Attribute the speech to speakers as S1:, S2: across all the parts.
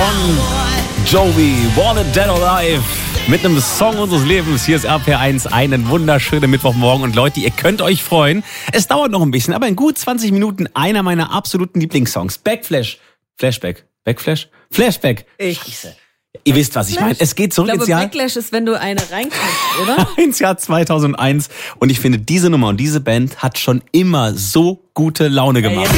S1: Joey, Wanted Dead or Alive. Mit einem Song unseres Lebens. Hier ist RPR1, einen wunderschönen Mittwochmorgen. Und Leute, ihr könnt euch freuen. Es dauert noch ein bisschen, aber in gut 20 Minuten einer meiner absoluten Lieblingssongs. Flashback. Scheiße. Ihr wisst, was ich meine. Es geht zurück ins Jahr...
S2: Backlash ist, wenn du eine reinkriegst, oder?
S1: ins Jahr 2001. Und ich finde, diese Nummer und diese Band hat schon immer so gute Laune gemacht.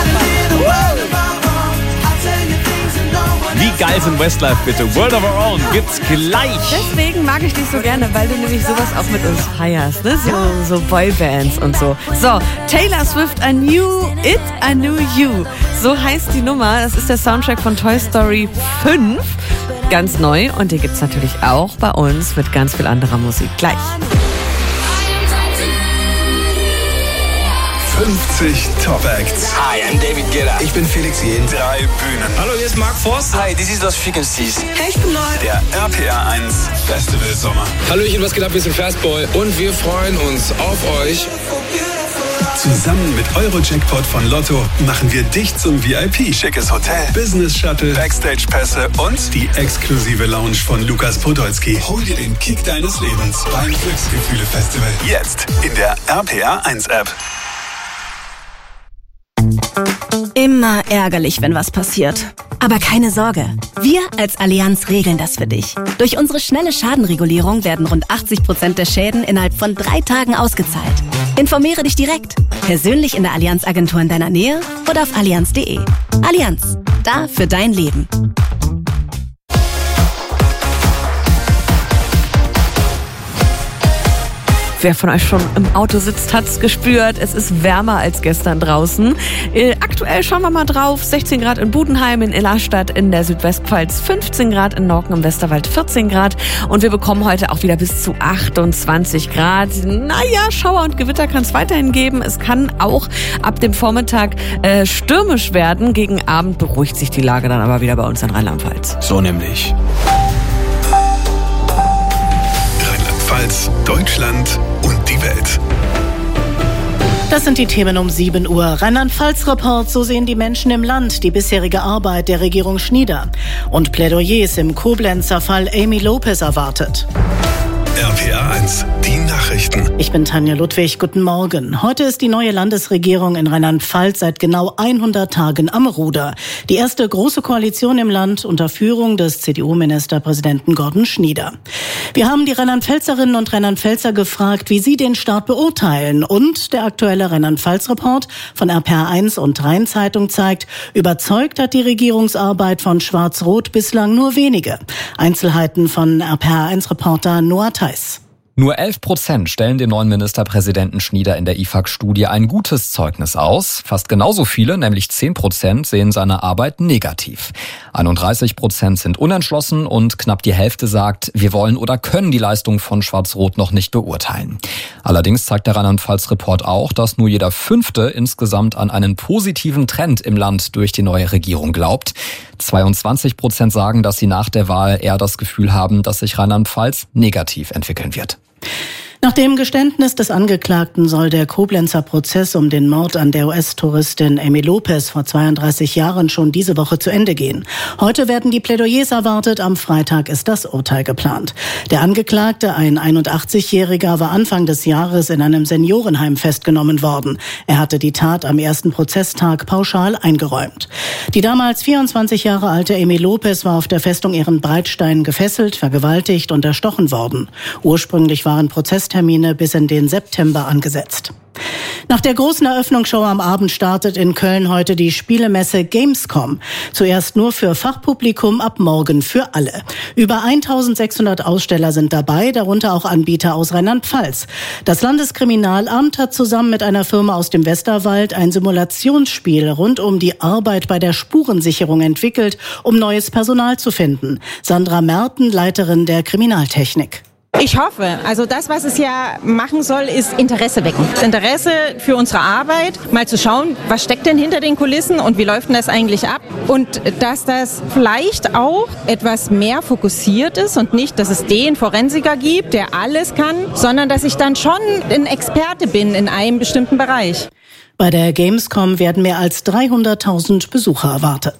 S1: Wie geil sind Westlife bitte? World of Our Own gibt's gleich.
S2: Deswegen mag ich dich so gerne, weil du nämlich sowas auch mit uns feierst, ne? So Boybands und so. So, Taylor Swift, I Knew It, I Knew You. So heißt die Nummer. Das ist der Soundtrack von Toy Story 5. Ganz neu. Und den gibt's natürlich auch bei uns mit ganz viel anderer Musik. Gleich.
S3: 50 Top Acts.
S4: Hi, I'm David Guetta.
S3: Ich bin Felix Jähn. 3 Bühnen.
S4: Hallo, hier ist Mark Forst. Hi, this is Lost Frequencies.
S5: Hey, ich bin neu.
S3: Der RPR1 Festival Sommer.
S4: Hallöchen, was geht ab? Wir sind Fastboy und wir freuen uns auf euch.
S3: Zusammen mit Euro-Jackpot von Lotto machen wir dich zum VIP. Schickes Hotel, Business Shuttle, Backstage-Pässe und die exklusive Lounge von Lukas Podolski. Hol dir den Kick deines Lebens beim Glücksgefühle-Festival. Jetzt in der RPR1-App.
S5: Immer ärgerlich, wenn was passiert. Aber keine Sorge, wir als Allianz regeln das für dich. Durch unsere schnelle Schadenregulierung werden rund 80% der Schäden innerhalb von 3 Tagen ausgezahlt. Informiere dich direkt, persönlich in der Allianz-Agentur in deiner Nähe oder auf allianz.de. Allianz, da für dein Leben.
S2: Wer von euch schon im Auto sitzt, hat's gespürt. Es ist wärmer als gestern draußen. Aktuell schauen wir mal drauf. 16 Grad in Budenheim, in Illerstadt, in der Südwestpfalz 15 Grad, in Norken im Westerwald 14 Grad. Und wir bekommen heute auch wieder bis zu 28 Grad. Naja, Schauer und Gewitter kann es weiterhin geben. Es kann auch ab dem Vormittag stürmisch werden. Gegen Abend beruhigt sich die Lage dann aber wieder bei uns in Rheinland-Pfalz.
S1: So nämlich.
S3: Rheinland-Pfalz, Deutschland und die Welt.
S6: Das sind die Themen um 7 Uhr. Rheinland-Pfalz-Report, so sehen die Menschen im Land die bisherige Arbeit der Regierung Schnieder. Und Plädoyers im Koblenzer Fall Amy Lopez erwartet.
S3: RPR1, die Nachrichten.
S6: Ich bin Tanja Ludwig, guten Morgen. Heute ist die neue Landesregierung in Rheinland-Pfalz seit genau 100 Tagen am Ruder. Die erste große Koalition im Land unter Führung des CDU-Ministerpräsidenten Gordon Schnieder. Wir haben die Rheinland-Pfälzerinnen und Rheinland-Pfälzer gefragt, wie sie den Start beurteilen. Und der aktuelle Rheinland-Pfalz-Report von RPR1 und Rhein-Zeitung zeigt, überzeugt hat die Regierungsarbeit von Schwarz-Rot bislang nur wenige. Einzelheiten von RPR1-Reporter Noah Theis.
S7: Nur 11% stellen dem neuen Ministerpräsidenten Schnieder in der IFAK-Studie ein gutes Zeugnis aus. Fast genauso viele, nämlich 10%, sehen seine Arbeit negativ. 31% sind unentschlossen und knapp die Hälfte sagt, wir wollen oder können die Leistung von Schwarz-Rot noch nicht beurteilen. Allerdings zeigt der Rheinland-Pfalz-Report auch, dass nur jeder 5. insgesamt an einen positiven Trend im Land durch die neue Regierung glaubt. 22% sagen, dass sie nach der Wahl eher das Gefühl haben, dass sich Rheinland-Pfalz negativ entwickeln wird.
S6: Nach dem Geständnis des Angeklagten soll der Koblenzer Prozess um den Mord an der US-Touristin Amy Lopez vor 32 Jahren schon diese Woche zu Ende gehen. Heute werden die Plädoyers erwartet, am Freitag ist das Urteil geplant. Der Angeklagte, ein 81-Jähriger, war Anfang des Jahres in einem Seniorenheim festgenommen worden. Er hatte die Tat am ersten Prozesstag pauschal eingeräumt. Die damals 24 Jahre alte Amy Lopez war auf der Festung Ehrenbreitstein gefesselt, vergewaltigt und erstochen worden. Ursprünglich waren Prozesstermine bis in den September angesetzt. Nach der großen Eröffnungsshow am Abend startet in Köln heute die Spielemesse Gamescom. Zuerst nur für Fachpublikum, ab morgen für alle. Über 1600 Aussteller sind dabei, darunter auch Anbieter aus Rheinland-Pfalz. Das Landeskriminalamt hat zusammen mit einer Firma aus dem Westerwald ein Simulationsspiel rund um die Arbeit bei der Spurensicherung entwickelt, um neues Personal zu finden. Sandra Merten, Leiterin der Kriminaltechnik.
S8: Ich hoffe, also das, was es ja machen soll, ist Interesse wecken. Das Interesse für unsere Arbeit, mal zu schauen, was steckt denn hinter den Kulissen und wie läuft denn das eigentlich ab? Und dass das vielleicht auch etwas mehr fokussiert ist und nicht, dass es den Forensiker gibt, der alles kann, sondern dass ich dann schon ein Experte bin in einem bestimmten Bereich.
S6: Bei der Gamescom werden mehr als 300.000 Besucher erwartet.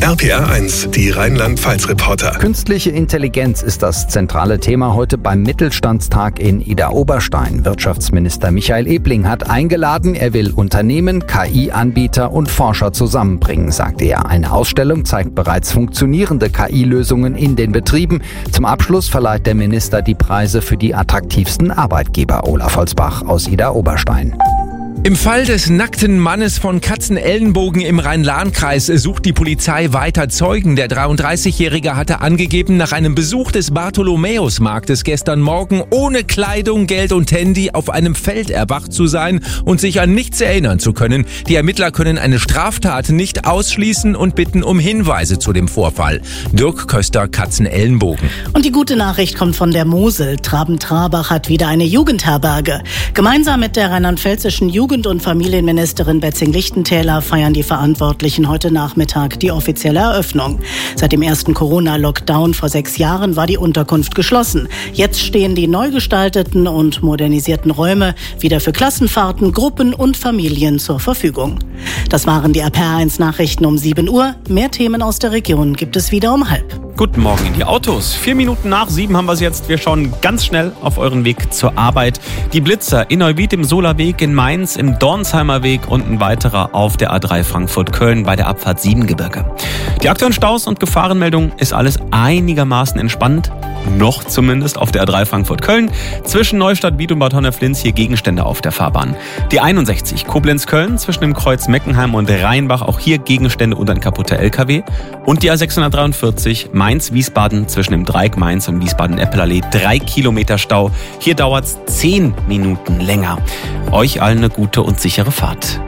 S3: RPR1, die Rheinland-Pfalz-Reporter.
S9: Künstliche Intelligenz ist das zentrale Thema heute beim Mittelstandstag in Idar-Oberstein. Wirtschaftsminister Michael Ebling hat eingeladen, er will Unternehmen, KI-Anbieter und Forscher zusammenbringen, sagte er. Eine Ausstellung zeigt bereits funktionierende KI-Lösungen in den Betrieben. Zum Abschluss verleiht der Minister die Preise für die attraktivsten Arbeitgeber. Olaf Holzbach aus Idar-Oberstein.
S10: Im Fall des nackten Mannes von Katzenellenbogen im Rhein-Lahn-Kreis sucht die Polizei weiter Zeugen. Der 33-Jährige hatte angegeben, nach einem Besuch des Bartholomäusmarktes gestern Morgen ohne Kleidung, Geld und Handy auf einem Feld erwacht zu sein und sich an nichts erinnern zu können. Die Ermittler können eine Straftat nicht ausschließen und bitten um Hinweise zu dem Vorfall. Dirk Köster, Katzenellenbogen.
S6: Und die gute Nachricht kommt von der Mosel. Traben-Trarbach hat wieder eine Jugendherberge. Gemeinsam mit der rheinland-pfälzischen Jugend- und Familienministerin Betzing-Lichtentäler feiern die Verantwortlichen heute Nachmittag die offizielle Eröffnung. Seit dem ersten Corona-Lockdown vor 6 Jahren war die Unterkunft geschlossen. Jetzt stehen die neu gestalteten und modernisierten Räume wieder für Klassenfahrten, Gruppen und Familien zur Verfügung. Das waren die RPR1 Nachrichten um 7 Uhr. Mehr Themen aus der Region gibt es wieder um 6:30.
S1: Guten Morgen in die Autos. 4 Minuten nach 7 haben wir es jetzt. Wir schauen ganz schnell auf euren Weg zur Arbeit. Die Blitzer in Neuwied im Solarweg, in Mainz im Dornsheimer Weg und ein weiterer auf der A3 Frankfurt-Köln bei der Abfahrt Siebengebirge. Die aktuellen Staus und Gefahrenmeldungen ist alles einigermaßen entspannt. Noch zumindest auf der A3 Frankfurt-Köln. Zwischen Neustadt, Wied und Bad Honnef-Linz hier Gegenstände auf der Fahrbahn. Die 61 Koblenz-Köln zwischen dem Kreuz Meckenheim und Rheinbach, auch hier Gegenstände und ein kaputter LKW. Und die A643 Mainz-Wiesbaden zwischen dem Dreieck Mainz und Wiesbaden-Eppelallee 3 Kilometer Stau. Hier dauert es 10 Minuten länger. Euch allen eine gute und sichere Fahrt.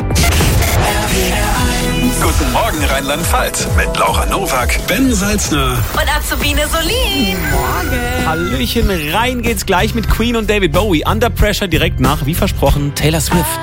S3: Guten Morgen Rheinland-Pfalz mit Laura Nowak, Ben Salzner
S2: Und Azubine Solin. Morgen.
S1: Hallöchen, rein geht's gleich mit Queen und David Bowie. Under Pressure direkt nach, wie versprochen, Taylor Swift.